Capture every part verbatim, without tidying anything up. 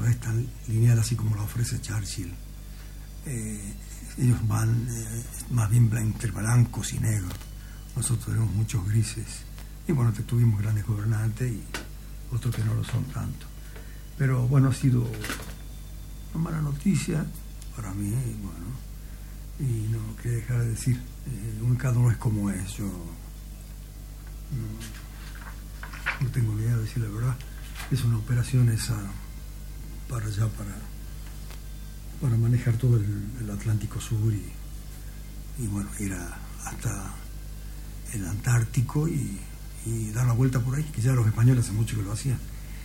no es tan lineal así como lo ofrece Churchill. Eh, ellos van eh, más bien entre blancos y negros. Nosotros tenemos muchos grises. Y bueno, tuvimos grandes gobernantes y otros que no lo son tanto. Pero bueno, ha sido una mala noticia para mí, y bueno, y no quería dejar de decir, eh, cada uno es como es. Yo no, no tengo miedo de decir la verdad. Es una operación esa para allá, para, para manejar todo el, el Atlántico Sur y, y bueno, ir a, hasta el Antártico y, y dar la vuelta por ahí, que ya los españoles hace mucho que lo hacían.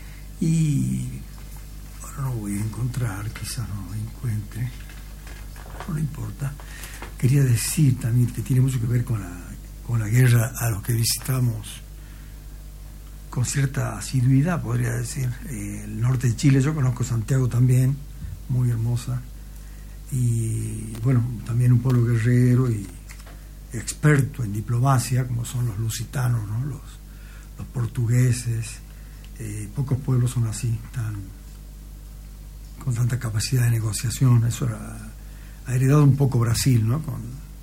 Y ahora no voy a encontrar, quizás no lo encuentre, no le importa. Quería decir también que tiene mucho que ver con la, con la guerra a los que visitamos con cierta asiduidad, podría decir. Eh, el norte de Chile, yo conozco Santiago también, muy hermosa, y bueno, también un pueblo guerrero y experto en diplomacia, como son los lusitanos, ¿no? los, los portugueses. Eh, pocos pueblos son así, tan, con tanta capacidad de negociación. Eso era, ha heredado un poco Brasil, ¿no? con,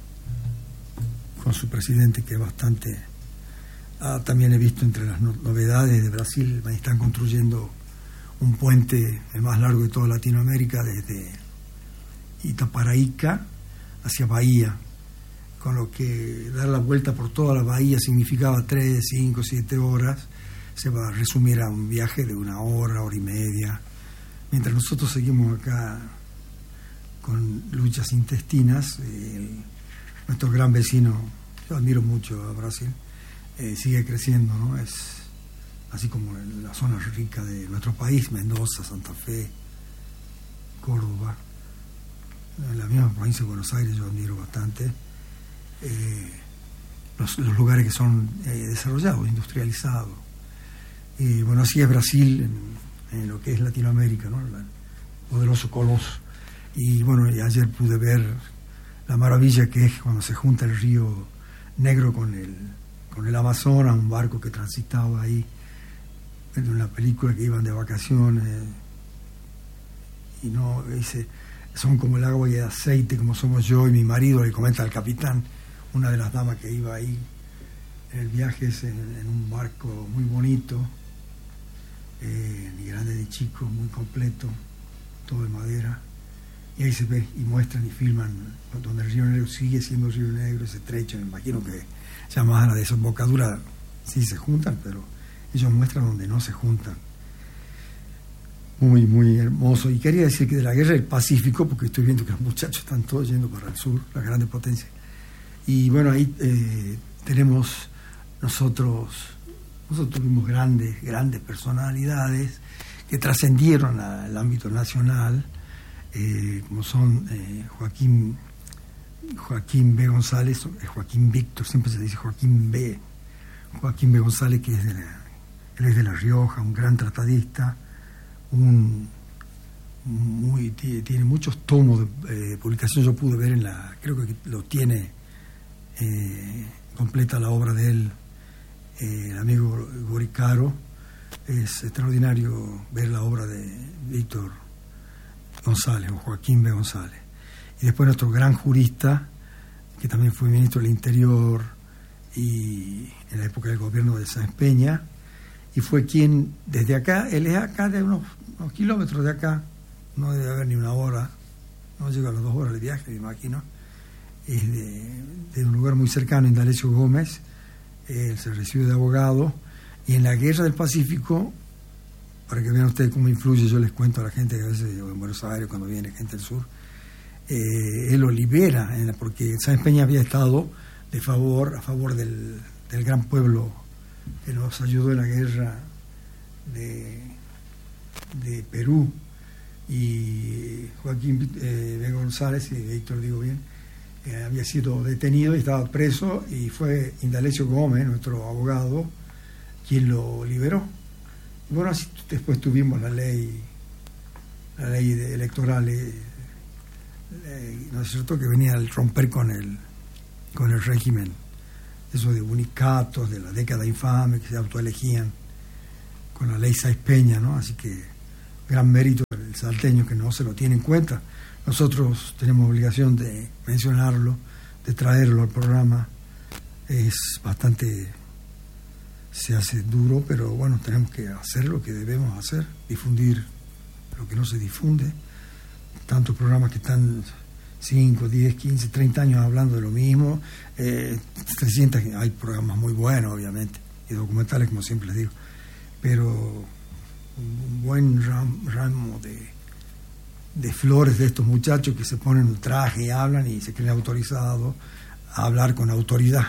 con su presidente, que es bastante... Ah, también he visto entre las novedades de Brasil, están construyendo un puente el más largo de toda Latinoamérica, desde Itaparaica hacia Bahía, con lo que dar la vuelta por toda la bahía significaba tres, cinco, siete horas. Se va a resumir a un viaje de una hora, hora y media, mientras nosotros seguimos acá con luchas intestinas. El, nuestro gran vecino, yo admiro mucho a Brasil, eh, sigue creciendo, ¿no? Es así como en la zona rica de nuestro país, Mendoza, Santa Fe, Córdoba, en la misma provincia de Buenos Aires yo admiro bastante. Eh, los, los lugares que son eh, desarrollados, industrializados. Y bueno, así es Brasil en, en lo que es Latinoamérica, ¿no? El poderoso coloso. Y bueno, y ayer pude ver la maravilla que es cuando se junta el río Negro con el, con el Amazonas, un barco que transitaba ahí, en una película que iban de vacaciones, y no, dice, son como el agua y el aceite, como somos yo y mi marido, le comenta al capitán, una de las damas que iba ahí en el viaje, es en, en un barco muy bonito, eh, ni grande ni chico, muy completo, todo de madera, y ahí se ve y muestran y filman donde el río Negro sigue siendo río Negro, ese trecho. Me imagino que ya más a la desembocadura sí se juntan, pero ellos muestran donde no se juntan. Muy, muy hermoso. Y quería decir que de la guerra del Pacífico, porque estoy viendo que los muchachos están todos yendo para el sur, la grande potencia. Y bueno, ahí eh, tenemos nosotros, nosotros tuvimos grandes, grandes personalidades que trascendieron al ámbito nacional, eh, como son eh, Joaquín, Joaquín B. González, eh, Joaquín Víctor, siempre se dice Joaquín B. Joaquín B. González, que es de la, él es de La Rioja, un gran tratadista, un muy tiene muchos tomos de eh, publicación. Yo pude ver en la, creo que lo tiene eh, completa la obra de él, eh, el amigo Goricaro. Es extraordinario ver la obra de Víctor González o Joaquín B. González. Y después nuestro gran jurista, que también fue ministro del Interior y en la época del gobierno de Sáenz Peña, y fue quien desde acá, él es acá de unos, unos kilómetros de acá, no debe haber ni una hora, no llega a las dos horas de viaje, me imagino, es de, de un lugar muy cercano, Indalecio Gómez. Él se recibe de abogado, y en la guerra del Pacífico, para que vean ustedes cómo influye, yo les cuento a la gente que a veces en Buenos Aires, cuando viene gente del sur, eh, él lo libera, en la, porque Sáenz Peña había estado de favor, a favor del, del gran pueblo que nos ayudó en la guerra de, de Perú, y Joaquín eh, B. González, y Víctor digo bien, eh, había sido detenido y estaba preso, y fue Indalecio Gómez, nuestro abogado, quien lo liberó. Y bueno, así después tuvimos la ley, la ley de electoral, eh, eh, ¿no es cierto?, que venía al romper con el, con el régimen, eso de unicatos, de la década infame, que se autoelegían con la ley Sáenz Peña, ¿no? Así que gran mérito del salteño que no se lo tiene en cuenta. Nosotros tenemos obligación de mencionarlo, de traerlo al programa. Es bastante, se hace duro, pero bueno, tenemos que hacer lo que debemos hacer, difundir lo que no se difunde. Tantos programas que están cinco, diez, quince, treinta años hablando de lo mismo, eh, trescientos, hay programas muy buenos obviamente, y documentales como siempre les digo, pero un buen ram, ramo de, de flores de estos muchachos que se ponen un traje y hablan y se creen autorizados a hablar con autoridad,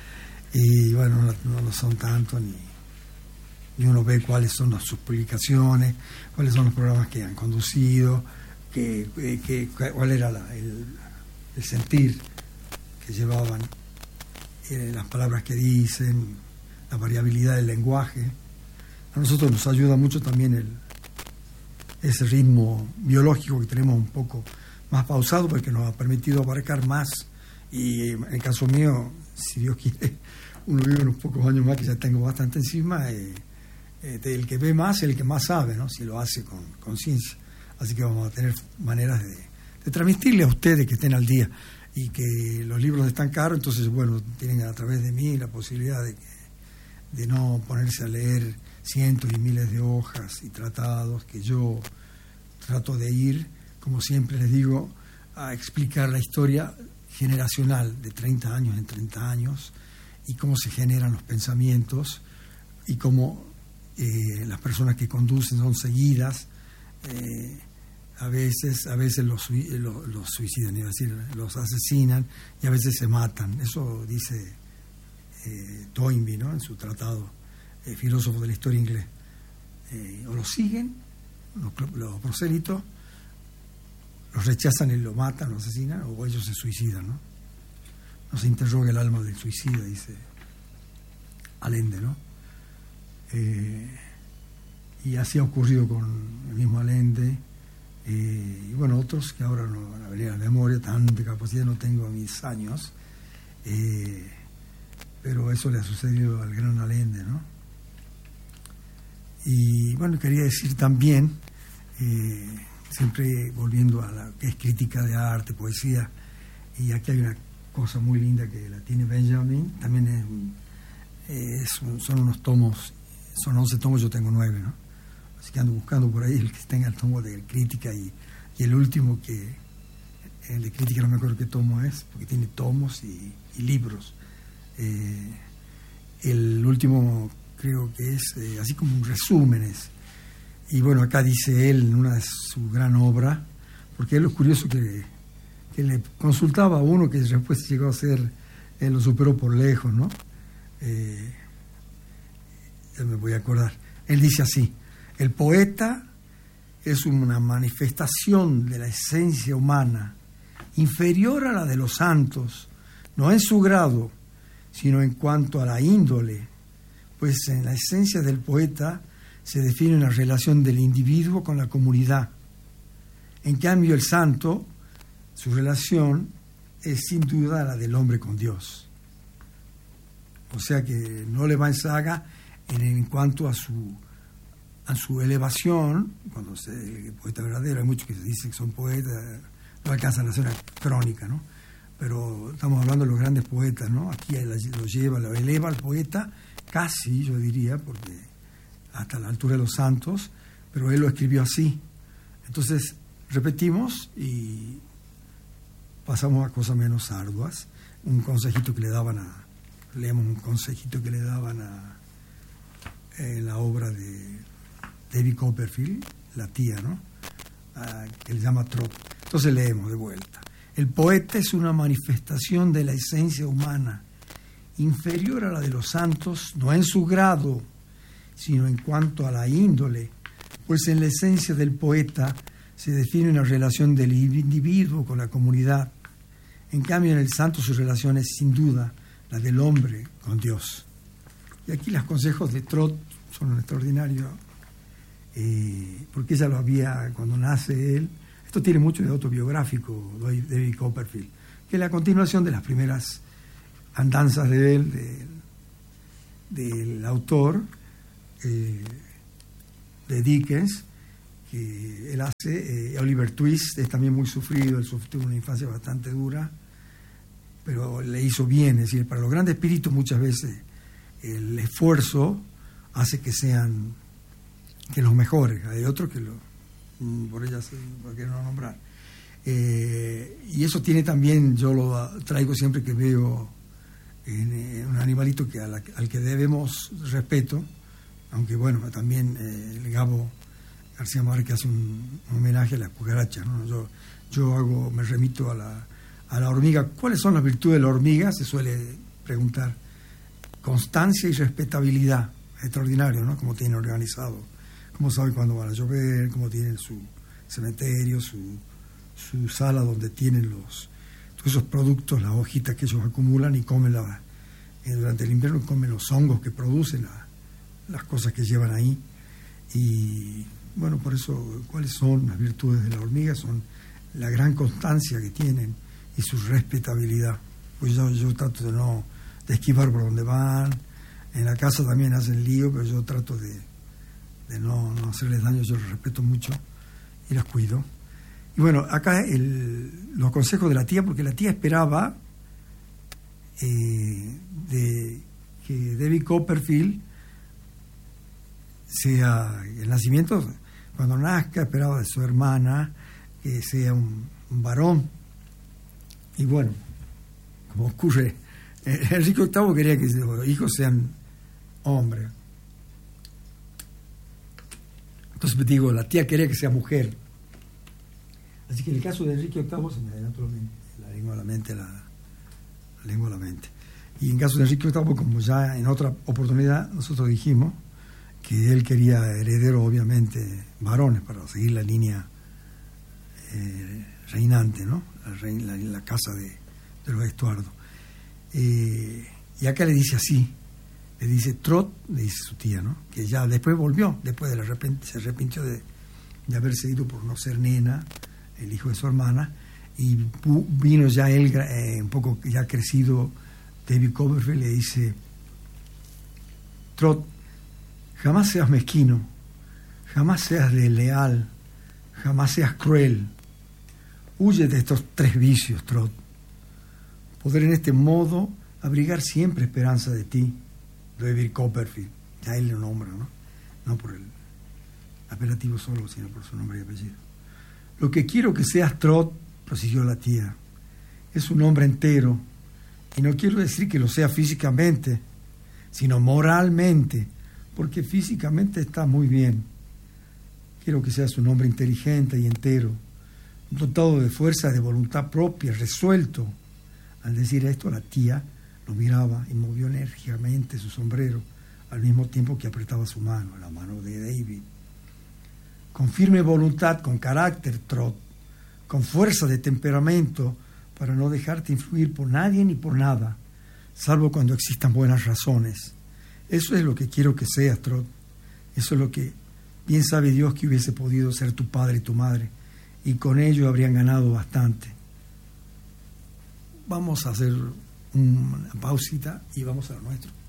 y bueno, no, no lo son tanto, ni, ni uno ve cuáles son las, sus publicaciones, cuáles son los programas que han conducido, que, que, cuál era la, el, el sentir que llevaban, eh, las palabras que dicen, la variabilidad del lenguaje. A nosotros nos ayuda mucho también el, ese ritmo biológico que tenemos un poco más pausado, porque nos ha permitido abarcar más, y en el caso mío, si Dios quiere, uno vive unos pocos años más, que ya tengo bastante encima, eh, eh, el que ve más es el que más sabe, ¿no? Si lo hace con conciencia. Así que vamos a tener maneras de, de transmitirle a ustedes que estén al día, y que los libros están caros, entonces bueno, tienen a través de mí la posibilidad de, que, de no ponerse a leer cientos y miles de hojas y tratados, que yo trato de ir, como siempre les digo, a explicar la historia generacional de treinta años en treinta años, y cómo se generan los pensamientos, y cómo eh, las personas que conducen son seguidas, eh, a veces a veces los, los, los suicidan, iba a decir, los asesinan, y a veces se matan. Eso dice eh, Toynbee, ¿no?, en su tratado, eh, filósofo de la historia inglés. Eh, o los siguen, los, los prosélitos, los rechazan y lo matan, lo asesinan, o ellos se suicidan, ¿no? No se interroga el alma del suicida, dice Allende, ¿no? Eh, y así ha ocurrido con el mismo Allende, eh, y bueno, otros que ahora no van a venir a la memoria, tanta capacidad no tengo a mis años, eh, pero eso le ha sucedido al gran Allende, ¿no? Y bueno, quería decir también, eh, siempre volviendo a la que es crítica de arte, poesía, y aquí hay una cosa muy linda que la tiene Benjamin, también es, es, son unos tomos, son once tomos, yo tengo nueve, ¿no? Así que ando buscando por ahí el que tenga el tomo de crítica, y, y el último que, el de crítica no me acuerdo qué tomo es, porque tiene tomos y, y libros. Eh, el último creo que es eh, así como un resúmenes. Y bueno, acá dice él en una de su gran obra, porque él es curioso que, que le consultaba a uno que después llegó a ser, él lo superó por lejos, ¿no? Eh, ya me voy a acordar. Él dice así: el poeta es una manifestación de la esencia humana, inferior a la de los santos, no en su grado, sino en cuanto a la índole, pues en la esencia del poeta se define una relación del individuo con la comunidad. En cambio, el santo, su relación es sin duda la del hombre con Dios. O sea que no le va en saga en, en cuanto a su a su elevación. Cuando se el poeta verdadero, hay muchos que dicen que son poetas, no alcanzan a hacer una crónica, ¿no? Pero estamos hablando de los grandes poetas, ¿no? Aquí lo lleva, lo eleva al poeta, casi, yo diría, porque hasta la altura de los santos, pero él lo escribió así. Entonces, repetimos y pasamos a cosas menos arduas. Un consejito que le daban a, leemos un consejito que le daban a en la obra de David Copperfield, la tía, ¿no? A, que le llama Trot. Entonces leemos de vuelta. El poeta es una manifestación de la esencia humana, inferior a la de los santos, no en su grado, sino en cuanto a la índole, pues en la esencia del poeta se define una relación del individuo con la comunidad. En cambio, en el santo su relación es sin duda la del hombre con Dios. Y aquí los consejos de Trot son extraordinarios, eh, porque ella lo había, cuando nace él, esto tiene mucho de autobiográfico, David Copperfield, que es la continuación de las primeras andanzas de él, de, del autor, eh, de Dickens, que él hace. Eh, Oliver Twist es también muy sufrido, él tuvo una infancia bastante dura, pero le hizo bien. Es decir, para los grandes espíritus muchas veces el esfuerzo hace que sean que los mejores. Hay otros que lo, por ellas no quiero no nombrar. Eh, y eso tiene también, yo lo traigo siempre que veo en, en un animalito que a la, al que debemos respeto, aunque bueno, también eh, el Gabo García Márquez hace un, un homenaje a la cucaracha, ¿no? Yo, yo hago, me remito a la, a la hormiga. ¿Cuáles son las virtudes de la hormiga? Se suele preguntar. Constancia y respetabilidad. Extraordinario, ¿no? Cómo tiene organizado, cómo sabe cuándo van a llover, cómo tienen su cementerio, su, su sala donde tienen los todos esos productos, las hojitas que ellos acumulan y comen la, eh, durante el invierno comen los hongos que producen la, las cosas que llevan ahí. Y bueno, por eso, ¿cuáles son las virtudes de la hormiga? Son la gran constancia que tienen y su respetabilidad. Pues yo, yo trato de no de esquivar por donde van. En la casa también hacen lío, pero yo trato de, de no, no hacerles daño. Yo los respeto mucho y las cuido. Y bueno, acá el, los consejos de la tía, porque la tía esperaba eh, de que David Copperfield sea el nacimiento, cuando nazca, esperaba de su hermana que sea un, un varón. Y bueno, como ocurre, Enrique octavo quería que los hijos sean hombres. Entonces digo, la tía quería que sea mujer. Así que en el caso de Enrique octavo se me da naturalmente la lengua a la mente, la, la lengua a la mente. Y en caso de Enrique octavo, como ya en otra oportunidad nosotros dijimos, que él quería heredero, obviamente, varones, para seguir la línea eh, reinante, ¿no? La, rein, la, la casa de, de los Estuardo. Eh, y acá le dice así, le dice Trot, le dice su tía, ¿no? Que ya después volvió, después de la repent- se arrepintió de, de haberse ido por no ser nena, el hijo de su hermana, y pu- vino ya él, eh, un poco ya crecido, David Copperfield, le dice, Trot, jamás seas mezquino, jamás seas desleal, jamás seas cruel. Huye de estos tres vicios, Trot. Poder en este modo abrigar siempre esperanza de ti, David Copperfield. Ya él lo nombra, ¿no? No por el apelativo solo, sino por su nombre y apellido. Lo que quiero que seas, Trot, prosiguió la tía, es un hombre entero, y no quiero decir que lo sea físicamente, sino moralmente, porque físicamente está muy bien. Quiero que seas un hombre inteligente y entero, dotado de fuerza, de voluntad propia, resuelto. Al decir esto, la tía lo miraba y movió enérgicamente su sombrero, al mismo tiempo que apretaba su mano, la mano de David. Con firme voluntad, con carácter, Trot, con fuerza de temperamento, para no dejarte influir por nadie ni por nada, salvo cuando existan buenas razones. Eso es lo que quiero que seas, Trot. Eso es lo que bien sabe Dios que hubiese podido ser tu padre y tu madre, y con ello habrían ganado bastante. Vamos a hacer una pausita y vamos a lo nuestro.